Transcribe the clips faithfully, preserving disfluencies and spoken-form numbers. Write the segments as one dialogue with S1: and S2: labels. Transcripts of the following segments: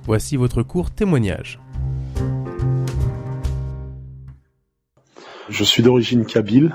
S1: Voici votre court témoignage.
S2: Je suis d'origine kabyle.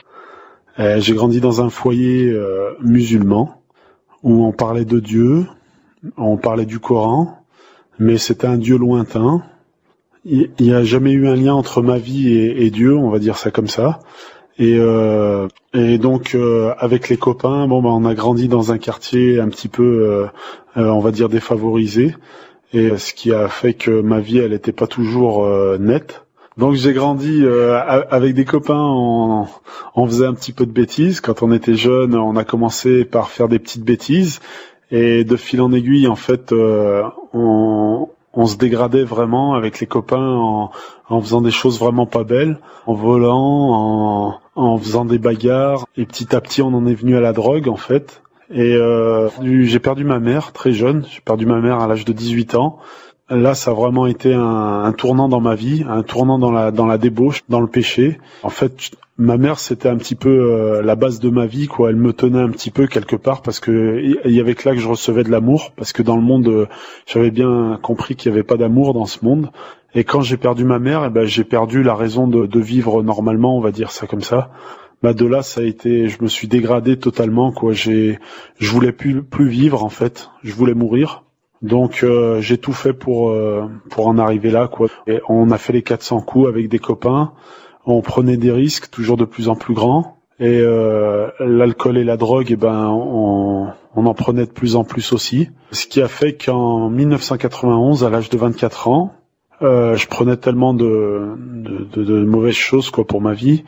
S2: Euh, j'ai grandi dans un foyer euh, musulman où on parlait de Dieu, on parlait du Coran, mais c'était un Dieu lointain. Il n'y a jamais eu un lien entre ma vie et, et Dieu, on va dire ça comme ça. Et, euh, et donc euh, avec les copains, bon bah on a grandi dans un quartier un petit peu, euh, euh, on va dire défavorisé, et ce qui a fait que ma vie elle était pas toujours euh, nette. Donc j'ai grandi euh, avec des copains, on, on faisait un petit peu de bêtises. Quand on était jeune, on a commencé par faire des petites bêtises, et de fil en aiguille, en fait, euh, on, on se dégradait vraiment avec les copains en, en faisant des choses vraiment pas belles, en volant, en, en faisant des bagarres, et petit à petit, on en est venu à la drogue, en fait. Et euh, j'ai perdu ma mère très jeune, j'ai perdu ma mère à l'âge de dix-huit ans. Là, ça a vraiment été un, un tournant dans ma vie, un tournant dans la dans la débauche, dans le péché. En fait, ma mère, c'était un petit peu euh, la base de ma vie, quoi. Elle me tenait un petit peu quelque part parce que il y avait que là que je recevais de l'amour, parce que dans le monde, euh, j'avais bien compris qu'il n'y avait pas d'amour dans ce monde. Et quand j'ai perdu ma mère, eh ben j'ai perdu la raison de, de vivre normalement, on va dire ça comme ça. Bah de là, ça a été, je me suis dégradé totalement, quoi. J'ai, je voulais plus plus vivre en fait. Je voulais mourir. Donc euh, j'ai tout fait pour euh, pour en arriver là, quoi. Et on a fait les quatre cents coups avec des copains. On prenait des risques toujours de plus en plus grands. Et euh, l'alcool et la drogue, eh ben on, on en prenait de plus en plus aussi. Ce qui a fait qu'en dix-neuf cent quatre-vingt-onze, à l'âge de vingt-quatre ans, euh, je prenais tellement de, de, de, de mauvaises choses, quoi, pour ma vie,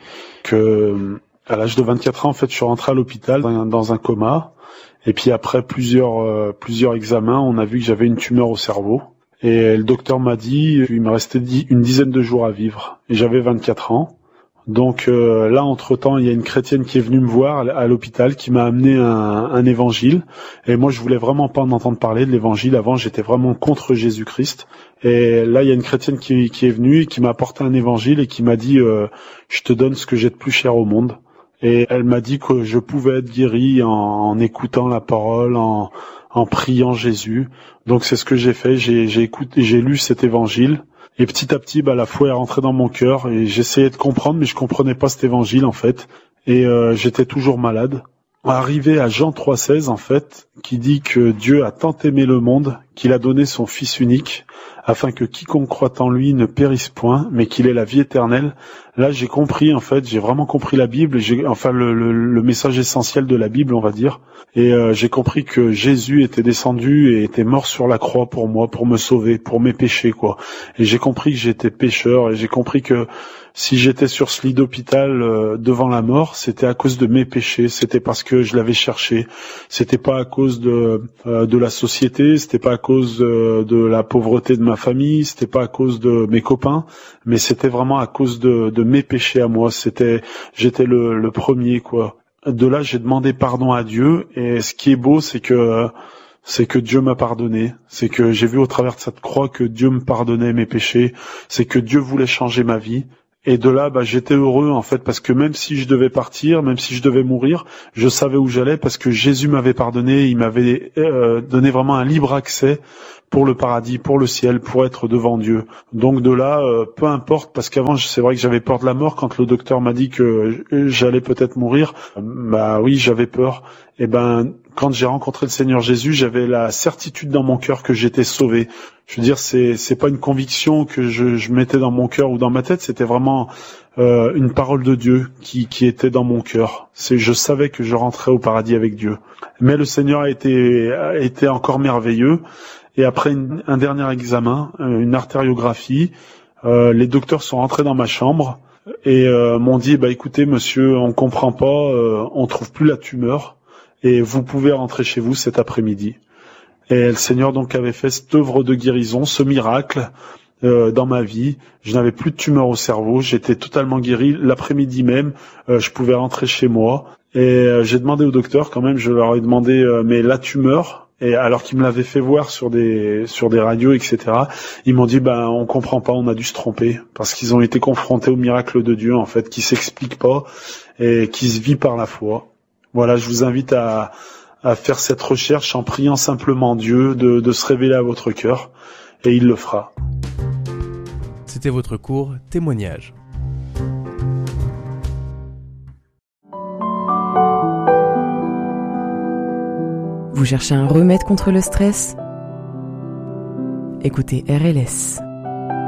S2: que à l'âge de vingt-quatre ans, en fait, je suis rentré à l'hôpital dans, dans un coma. Et puis après plusieurs euh, plusieurs examens, on a vu que j'avais une tumeur au cerveau. Et le docteur m'a dit qu'il me restait une dizaine de jours à vivre. Et j'avais vingt-quatre ans. Donc euh, là, entre-temps, il y a une chrétienne qui est venue me voir à l'hôpital, qui m'a amené un, un évangile. Et moi, je voulais vraiment pas en entendre parler de l'évangile. Avant, j'étais vraiment contre Jésus-Christ. Et là, il y a une chrétienne qui, qui est venue, qui m'a apporté un évangile et qui m'a dit euh, « Je te donne ce que j'ai de plus cher au monde ». Et elle m'a dit que je pouvais être guéri en, en écoutant la parole, en, en priant Jésus. Donc c'est ce que j'ai fait. J'ai, j'ai écouté, j'ai lu cet évangile. Et petit à petit, bah, la foi est rentrée dans mon cœur. Et j'essayais de comprendre, mais je comprenais pas cet évangile en fait. Et euh, j'étais toujours malade. Arrivé à Jean trois seize en fait, qui dit que Dieu a tant aimé le monde qu'il a donné son Fils unique, afin que quiconque croit en lui ne périsse point, mais qu'il ait la vie éternelle. Là, j'ai compris, en fait, j'ai vraiment compris la Bible, j'ai, enfin le, le, le message essentiel de la Bible, on va dire. Et euh, j'ai compris que Jésus était descendu et était mort sur la croix pour moi, pour me sauver, pour mes péchés, quoi. Et j'ai compris que j'étais pécheur, et j'ai compris que si j'étais sur ce lit d'hôpital euh, devant la mort, c'était à cause de mes péchés, c'était parce que je l'avais cherché. C'était pas à cause de euh, de la société, c'était pas à cause de, de la pauvreté de ma famille, c'était pas à cause de mes copains, mais c'était vraiment à cause de, de mes péchés à moi. C'était, j'étais le, le premier, quoi. De là, j'ai demandé pardon à Dieu, et ce qui est beau, c'est que c'est que Dieu m'a pardonné. C'est que j'ai vu au travers de cette croix que Dieu me pardonnait mes péchés. C'est que Dieu voulait changer ma vie. Et de là, bah, j'étais heureux, en fait, parce que même si je devais partir, même si je devais mourir, je savais où j'allais parce que Jésus m'avait pardonné, il m'avait euh, donné vraiment un libre accès pour le paradis, pour le ciel, pour être devant Dieu. Donc de là, euh, peu importe, parce qu'avant, c'est vrai que j'avais peur de la mort quand le docteur m'a dit que j'allais peut-être mourir. Bah oui, j'avais peur. Et ben, quand j'ai rencontré le Seigneur Jésus, j'avais la certitude dans mon cœur que j'étais sauvé. Je veux dire, c'est c'est pas une conviction que je, je mettais dans mon cœur ou dans ma tête, c'était vraiment euh, une parole de Dieu qui qui était dans mon cœur. C'est, je savais que je rentrais au paradis avec Dieu. Mais le Seigneur a été a été encore merveilleux. Et après une, un dernier examen, une artériographie, euh, les docteurs sont rentrés dans ma chambre et euh, m'ont dit bah écoutez monsieur, on comprend pas, euh, on trouve plus la tumeur et vous pouvez rentrer chez vous cet après-midi. Et le Seigneur donc avait fait cette œuvre de guérison, ce miracle euh, dans ma vie. Je n'avais plus de tumeur au cerveau, j'étais totalement guéri. L'après-midi même, euh, je pouvais rentrer chez moi. Et euh, j'ai demandé au docteur quand même, je leur ai demandé euh, mais la tumeur. Et alors qu'ils me l'avaient fait voir sur des sur des radios, et cetera, ils m'ont dit ben on comprend pas, on a dû se tromper parce qu'ils ont été confrontés au miracle de Dieu en fait, qui s'explique pas et qui se vit par la foi. Voilà, je vous invite à à faire cette recherche en priant simplement Dieu de de se révéler à votre cœur. et il le fera.
S1: C'était votre cours témoignage.
S3: Vous cherchez un remède contre le stress ? Écoutez R L S.